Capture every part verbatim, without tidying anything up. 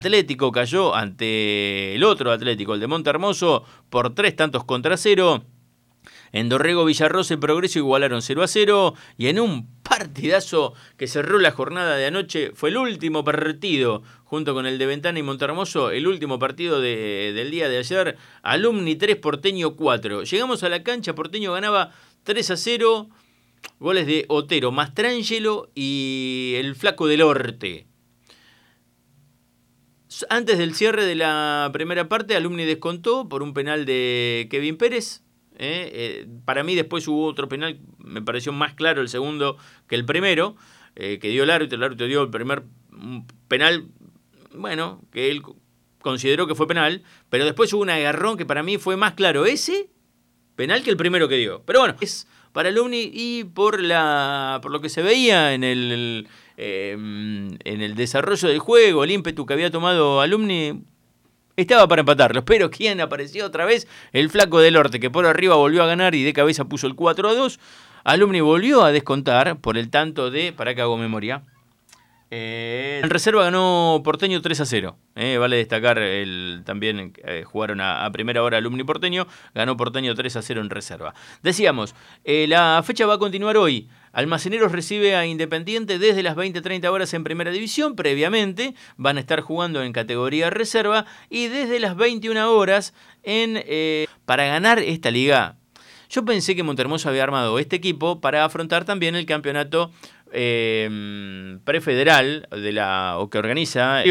Atlético cayó ante el otro Atlético, el de Montehermoso, por tres tantos contra cero. En Dorrego, Villarrosa y Progreso igualaron cero a cero. Y en un partidazo que cerró la jornada de anoche, fue el último partido, junto con el de Ventana y Montehermoso, el último partido de, del día de ayer. Alumni tres, Porteño cuatro. Llegamos a la cancha, Porteño ganaba tres a cero. Goles de Otero, Mastrangelo y el Flaco del Orte. Antes del cierre de la primera parte, Alumni descontó por un penal de Kevin Pérez. Eh, eh, para mí después hubo otro penal, me pareció más claro el segundo que el primero, eh, que dio el árbitro. El árbitro dio el primer penal, bueno, que él consideró que fue penal, pero después hubo un agarrón que para mí fue más claro ese penal que el primero que dio. Pero bueno, es para Alumni y por, la, por lo que se veía en el... el Eh, en el desarrollo del juego, el ímpetu que había tomado Alumni, estaba para empatarlos. Pero ¿quién apareció otra vez? El Flaco del Orte, que por arriba volvió a ganar y de cabeza puso el cuatro a dos. Alumni volvió a descontar por el tanto de... Para que hago memoria. Eh, en reserva ganó Porteño tres a cero. Eh, vale destacar, el, también eh, jugaron a, a primera hora Alumni Porteño. Ganó Porteño tres a cero en reserva. Decíamos, eh, la fecha va a continuar hoy. Almaceneros recibe a Independiente desde las veinte treinta horas en Primera División. Previamente van a estar jugando en categoría reserva. Y desde las veintiuna horas en, eh, para ganar esta liga. Yo pensé que Montehermoso había armado este equipo para afrontar también el campeonato eh, prefederal de la, o que organiza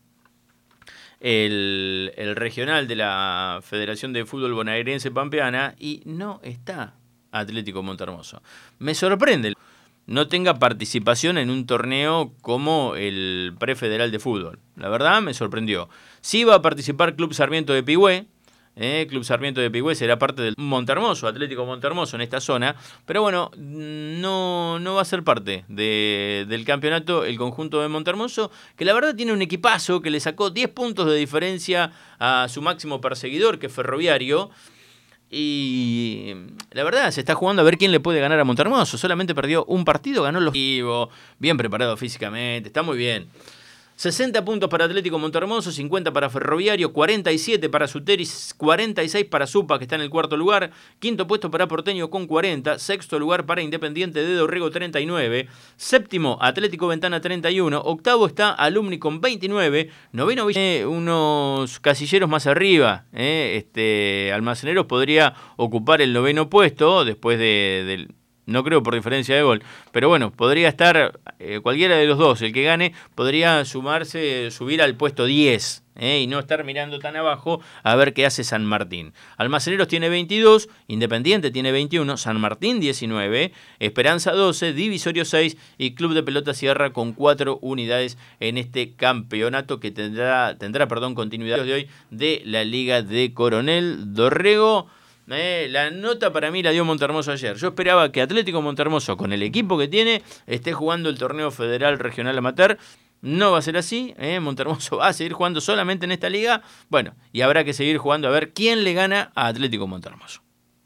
el, el regional de la Federación de Fútbol Bonaerense Pampeana, y no está Atlético Montehermoso. Me sorprende no tenga participación en un torneo como el prefederal de fútbol. La verdad me sorprendió. Sí va a participar Club Sarmiento de Pigüé. Eh, Club Sarmiento de Pigüé será parte del Montehermoso, Atlético Montehermoso en esta zona, pero bueno, no, no va a ser parte de, del campeonato el conjunto de Montehermoso, que la verdad tiene un equipazo que le sacó diez puntos de diferencia a su máximo perseguidor, que es Ferroviario, y la verdad se está jugando a ver quién le puede ganar a Montehermoso. Solamente perdió un partido, ganó los bien preparado físicamente, está muy bien. sesenta puntos para Atlético Montehermoso, cincuenta para Ferroviario, cuarenta y siete para Suteris, cuarenta y seis para Supa, que está en el cuarto lugar, quinto puesto para Porteño con cuarenta, sexto lugar para Independiente de Dorrego treinta y nueve, séptimo Atlético Ventana treinta y uno, octavo está Alumni con veintinueve, noveno eh, unos casilleros más arriba, eh, este Almaceneros podría ocupar el noveno puesto después de, del... No creo por diferencia de gol, pero bueno, podría estar eh, cualquiera de los dos. El que gane podría sumarse, subir al puesto diez eh, y no estar mirando tan abajo a ver qué hace San Martín. Almaceneros tiene veintidós, Independiente tiene veintiuno, San Martín diecinueve, Esperanza doce, Divisorio seis y Club de Pelota Sierra con cuatro unidades en este campeonato que tendrá, tendrá perdón, continuidad de hoy de la Liga de Coronel Dorrego. Eh, la nota para mí la dio Montehermoso ayer. Yo esperaba que Atlético Montehermoso, con el equipo que tiene, esté jugando el torneo federal regional amateur. No va a ser así. Eh. Montehermoso va a seguir jugando solamente en esta liga. Bueno, y habrá que seguir jugando a ver quién le gana a Atlético Montehermoso.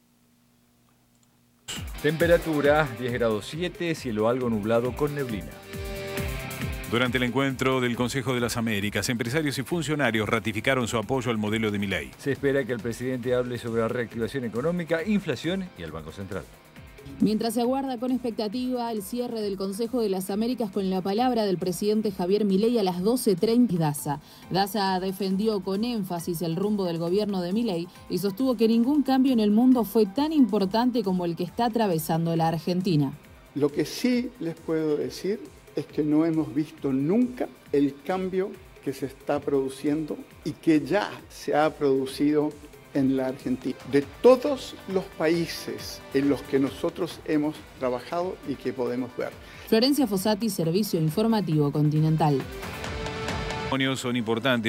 Temperatura diez grados siete, cielo algo nublado con neblina. Durante el encuentro del Consejo de las Américas, empresarios y funcionarios ratificaron su apoyo al modelo de Milei. Se espera que el presidente hable sobre la reactivación económica, inflación y el Banco Central. Mientras se aguarda con expectativa el cierre del Consejo de las Américas con la palabra del presidente Javier Milei a las doce treinta, Daza. Daza defendió con énfasis el rumbo del gobierno de Milei y sostuvo que ningún cambio en el mundo fue tan importante como el que está atravesando la Argentina. Lo que sí les puedo decir es que no hemos visto nunca el cambio que se está produciendo y que ya se ha producido en la Argentina. De todos los países en los que nosotros hemos trabajado y que podemos ver. Florencia Fossati, Servicio Informativo Continental. Son importantes.